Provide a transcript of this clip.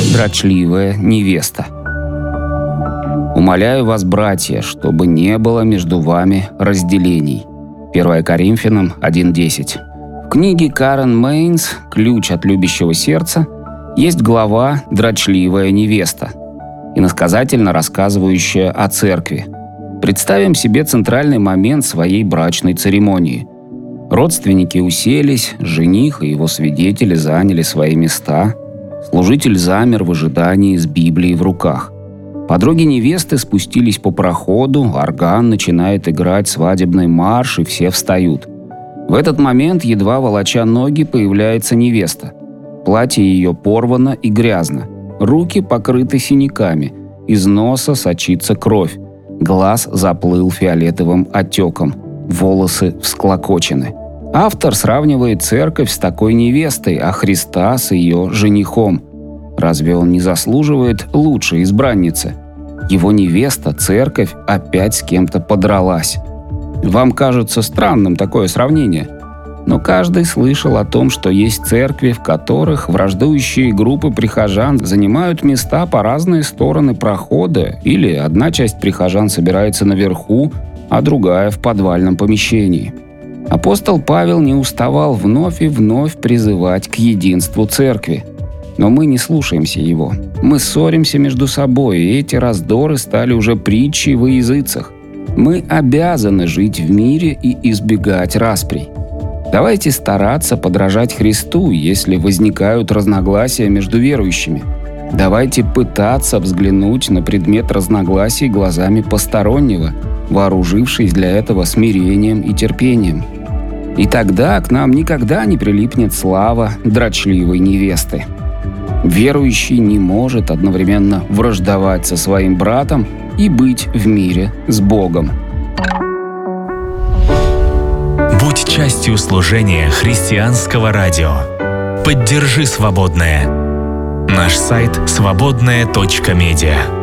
Дрочливая невеста. «Умоляю вас, братья, чтобы не было между вами разделений». 1 Коринфянам 1:10. В книге Карен Мейнс «Ключ от любящего сердца» есть глава «Дрочливая невеста», иносказательно рассказывающая о церкви. Представим себе центральный момент своей брачной церемонии. Родственники уселись, жених и его свидетели заняли свои места. Служитель замер в ожидании с Библией в руках. Подруги невесты спустились по проходу, орган начинает играть свадебный марш, и все встают. В этот момент, едва волоча ноги, появляется невеста. Платье ее порвано и грязно. Руки покрыты синяками. Из носа сочится кровь. Глаз заплыл фиолетовым отеком. Волосы всклокочены. Автор сравнивает церковь с такой невестой, а Христа с ее женихом. Разве он не заслуживает лучшей избранницы? Его невеста, церковь, опять с кем-то подралась. Вам кажется странным такое сравнение? Но каждый слышал о том, что есть церкви, в которых враждующие группы прихожан занимают места по разные стороны прохода, или одна часть прихожан собирается наверху, а другая в подвальном помещении. Апостол Павел не уставал вновь и вновь призывать к единству церкви. Но мы не слушаемся его. Мы ссоримся между собой, и эти раздоры стали уже притчей во языцах. Мы обязаны жить в мире и избегать расприй. Давайте стараться подражать Христу, если возникают разногласия между верующими. Давайте пытаться взглянуть на предмет разногласий глазами постороннего, вооружившись для этого смирением и терпением. И тогда к нам никогда не прилипнет слава дрочливой невесты. Верующий не может одновременно враждовать со своим братом и быть в мире с Богом. Будь частью служения христианского радио. Поддержи свободное. Наш сайт свободное.медиа.